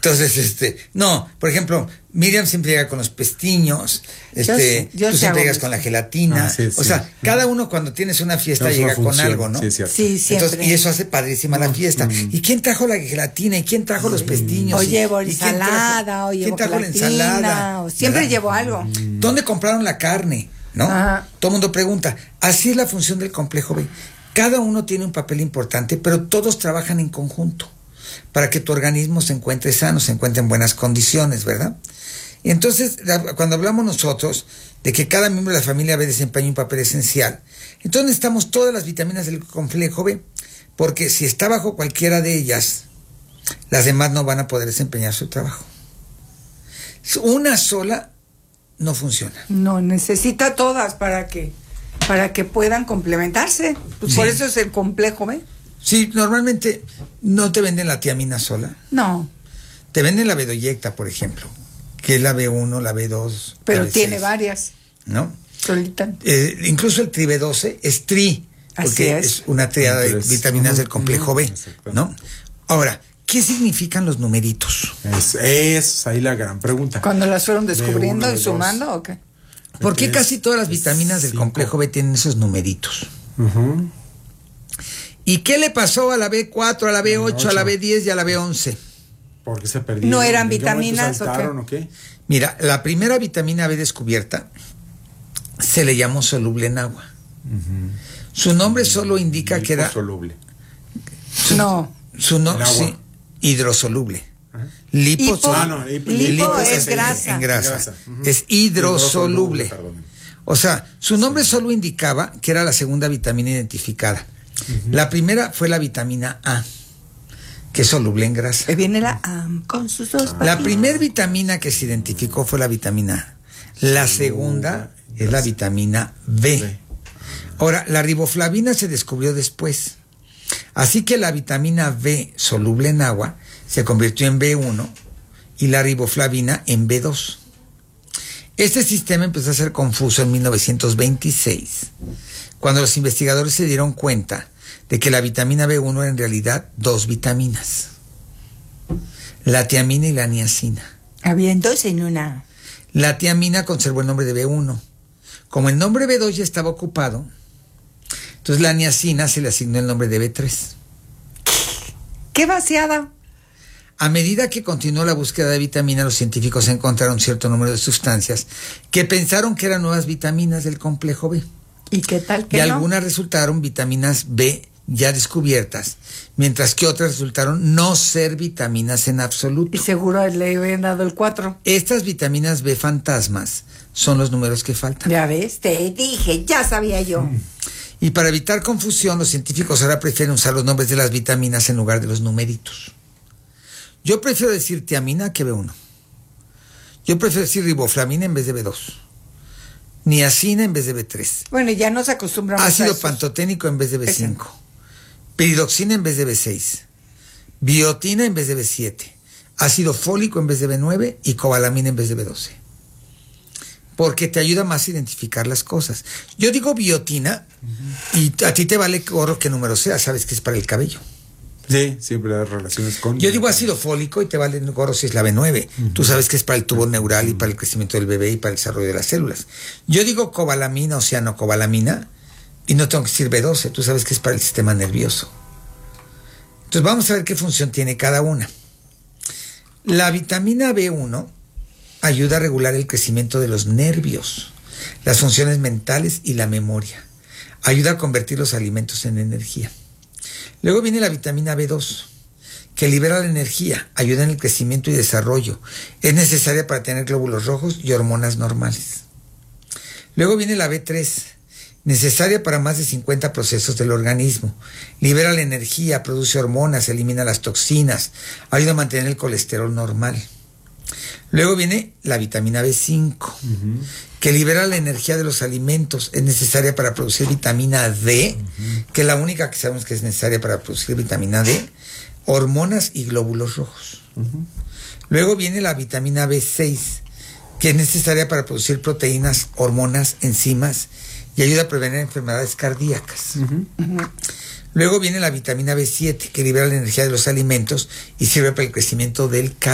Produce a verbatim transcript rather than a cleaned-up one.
Entonces, este, no, por ejemplo, Miriam siempre llega con los pestiños, este, yo, yo tú siempre llegas con la gelatina, ah, sí, sí, o sea, sí. Cada uno cuando tienes una fiesta es llega una función, con algo, ¿no? Sí, es cierto. Sí, siempre. Entonces, y eso hace padrísima la fiesta. Mm. ¿Y quién trajo la gelatina? ¿Y quién trajo mm. los pestiños? O llevo ensalada, o llevo trajo gelatina, la ensalada? O siempre ¿verdad? Llevo algo. Mm. ¿Dónde compraron la carne? ¿No? Ajá. Todo el mundo pregunta. Así es la función del complejo B. Cada uno tiene un papel importante, pero todos trabajan en conjunto para que tu organismo se encuentre sano, se encuentre en buenas condiciones, ¿verdad? Y entonces, cuando hablamos nosotros de que cada miembro de la familia B desempeña un papel esencial, entonces necesitamos todas las vitaminas del complejo B, porque si está bajo cualquiera de ellas, las demás no van a poder desempeñar su trabajo. Una sola no funciona. No, necesita todas para que, para que puedan complementarse. Pues sí. Por eso es el complejo B. Sí, normalmente no te venden la tiamina sola. No. Te venden la bedoyecta, por ejemplo, que es la B uno, la B dos. Pero la B seis, tiene varias. ¿no? Solita. Eh, incluso el tri B doce es tri, porque es. es una triada de vitaminas uh-huh, del complejo uh-huh, B, ¿no? Ahora, ¿qué significan los numeritos? Es, es ahí la gran pregunta. ¿Cuando las fueron descubriendo B uno, y sumando dos. O qué? ¿Por qué casi todas las vitaminas del complejo B tienen esos numeritos? Uh-huh. ¿Y qué le pasó a la B cuatro, a la B ocho, a la B diez y a la B once? Porque se perdieron. ¿No eran vitaminas o qué? o qué? Mira, la primera vitamina B descubierta se le llamó soluble en agua. Uh-huh. Su nombre solo indica que era... Liposoluble. Su, no. Su nombre, sí, hidrosoluble. Uh-huh. Liposoluble. Ah, no, lipo, lipo, lipo es, es grasa. En grasa. grasa. Uh-huh. Es hidrosoluble. hidrosoluble o sea, su nombre sí. solo indicaba que era la segunda vitamina identificada. Uh-huh. La primera fue la vitamina A, que es soluble en grasa. Que viene la A con sus dos. La primera vitamina que se identificó fue la vitamina A. La segunda es la vitamina B. Ahora, la riboflavina se descubrió después. Así que la vitamina B soluble en agua se convirtió en B uno y la riboflavina en B dos. Este sistema empezó a ser confuso en mil novecientos veintiséis, cuando los investigadores se dieron cuenta de que la vitamina B uno era en realidad dos vitaminas, la tiamina y la niacina. Habían dos en una. La tiamina conservó el nombre de B uno. Como el nombre B dos ya estaba ocupado, entonces la niacina se le asignó el nombre de B tres. ¡Qué vaciada! A medida que continuó la búsqueda de vitamina, los científicos encontraron cierto número de sustancias que pensaron que eran nuevas vitaminas del complejo B. ¿Y qué tal que y no? algunas resultaron vitaminas B ya descubiertas, mientras que otras resultaron no ser vitaminas en absoluto. Y seguro le habían dado el cuatro. Estas vitaminas B fantasmas son los números que faltan. Ya ves, te dije, ya sabía yo. Mm. Y para evitar confusión, los científicos ahora prefieren usar los nombres de las vitaminas en lugar de los numeritos. Yo prefiero decir tiamina que B uno. Yo prefiero decir riboflavina en vez de B dos. Niacina en vez de B tres. Bueno, ya nos acostumbramos Ácido a eso. pantoténico en vez de B cinco. Ese. Piridoxina en vez de B seis. Biotina en vez de B siete. Ácido fólico en vez de B nueve y cobalamina en vez de B doce. Porque te ayuda más a identificar las cosas. Yo digo biotina uh-huh. y a ti te vale gorro qué número sea, sabes que es para el cabello. Sí, siempre hay relaciones con... Yo digo ácido fólico y te vale gorro si es la B nueve. Uh-huh. Tú sabes que es para el tubo neural y para el crecimiento del bebé y para el desarrollo de las células. Yo digo cobalamina o cianocobalamina y no tengo que decir B doce. Tú sabes que es para el sistema nervioso. Entonces vamos a ver qué función tiene cada una. La vitamina B uno ayuda a regular el crecimiento de los nervios, las funciones mentales y la memoria. Ayuda a convertir los alimentos en energía. Luego viene la vitamina B dos, que libera la energía, ayuda en el crecimiento y desarrollo. Es necesaria para tener glóbulos rojos y hormonas normales. Luego viene la B tres, necesaria para más de cincuenta procesos del organismo. Libera la energía, produce hormonas, elimina las toxinas, ayuda a mantener el colesterol normal. Luego viene la vitamina B cinco, uh-huh. que libera la energía de los alimentos. Es necesaria para producir vitamina D, uh-huh. que es la única que sabemos que es necesaria para producir vitamina D, hormonas y glóbulos rojos. Uh-huh. Luego viene la vitamina B seis, que es necesaria para producir proteínas, hormonas, enzimas y ayuda a prevenir enfermedades cardíacas. Uh-huh. Uh-huh. Luego viene la vitamina B siete, que libera la energía de los alimentos y sirve para el crecimiento del cabello.